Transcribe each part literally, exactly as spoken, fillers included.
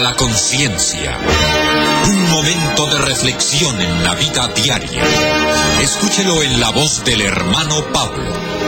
La conciencia. Un momento de reflexión en la vida diaria. Escúchelo en la voz del hermano Pablo.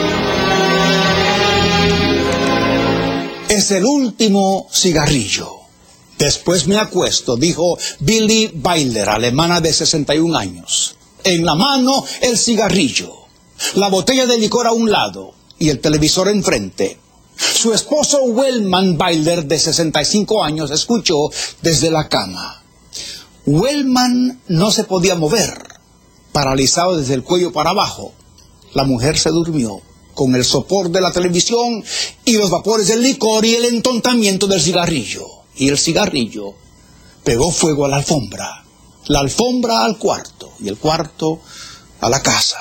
Es el último cigarrillo. Después me acuesto, dijo Billie Weiler, alemana de sesenta y un años. En la mano el cigarrillo, la botella de licor a un lado y el televisor enfrente. Su esposo Wellman Weiler, de sesenta y cinco años, escuchó desde la cama. Wellman no se podía mover, paralizado desde el cuello para abajo. La mujer se durmió con el sopor de la televisión y los vapores del licor y el entontamiento del cigarrillo. Y el cigarrillo pegó fuego a la alfombra, la alfombra al cuarto y el cuarto a la casa.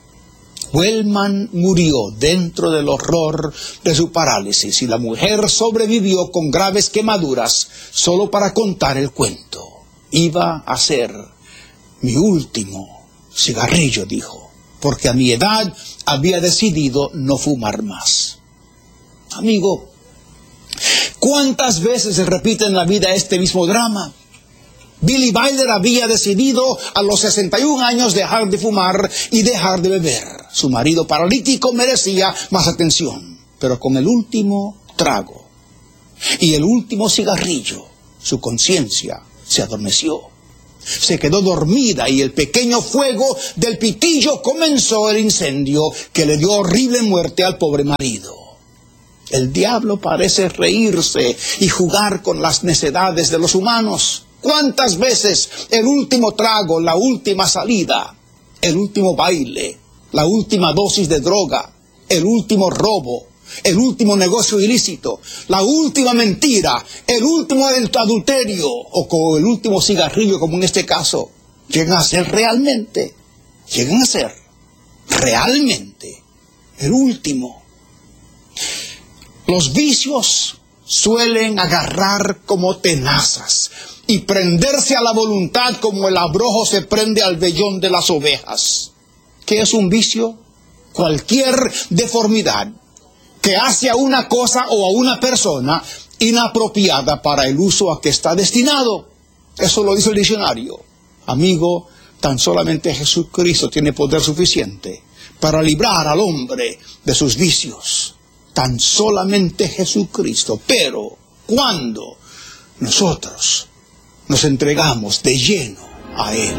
Wellman murió dentro del horror de su parálisis y la mujer sobrevivió con graves quemaduras solo para contar el cuento. Iba a ser mi último cigarrillo, dijo, porque a mi edad había decidido no fumar más. Amigo, ¿cuántas veces se repite en la vida este mismo drama? Billie Weiler había decidido a los sesenta y un años dejar de fumar y dejar de beber. Su marido paralítico merecía más atención, pero con el último trago y el último cigarrillo, su conciencia se adormeció. Se quedó dormida y el pequeño fuego del pitillo comenzó el incendio que le dio horrible muerte al pobre marido. El diablo parece reírse y jugar con las necedades de los humanos. ¿Cuántas veces el último trago, la última salida, el último baile, la última dosis de droga, el último robo, el último negocio ilícito, la última mentira, el último adulterio o con el último cigarrillo, como en este caso, llegan a ser realmente, llegan a ser realmente el último? Los vicios suelen agarrar como tenazas y prenderse a la voluntad como el abrojo se prende al vellón de las ovejas. ¿Qué es un vicio? Cualquier deformidad que hace a una cosa o a una persona inapropiada para el uso a que está destinado. Eso lo dice el diccionario. Amigo, tan solamente Jesucristo tiene poder suficiente para librar al hombre de sus vicios. Tan solamente Jesucristo. Pero, ¿cuándo nosotros nos entregamos de lleno a Él?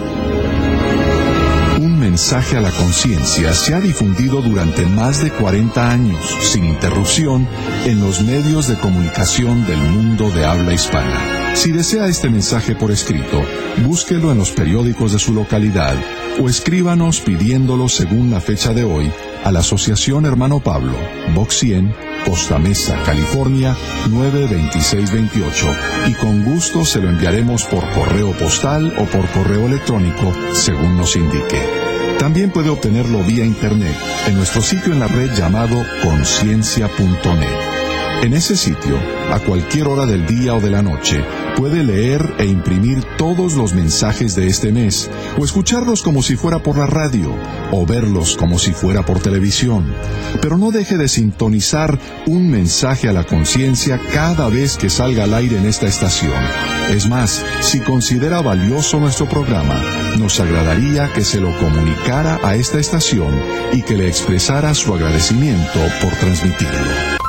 Un mensaje a la conciencia se ha difundido durante más de cuarenta años, sin interrupción, en los medios de comunicación del mundo de habla hispana. Si desea este mensaje por escrito, búsquelo en los periódicos de su localidad o escríbanos pidiéndolo según la fecha de hoy a la Asociación Hermano Pablo, Box cien, Costa Mesa, California, nueve veintiséis veintiocho, y con gusto se lo enviaremos por correo postal o por correo electrónico, según nos indique. También puede obtenerlo vía internet en nuestro sitio en la red llamado conciencia punto net. En ese sitio, a cualquier hora del día o de la noche, puede leer e imprimir todos los mensajes de este mes, o escucharlos como si fuera por la radio, o verlos como si fuera por televisión. Pero no deje de sintonizar un mensaje a la conciencia cada vez que salga al aire en esta estación. Es más, si considera valioso nuestro programa, nos agradaría que se lo comunicara a esta estación y que le expresara su agradecimiento por transmitirlo.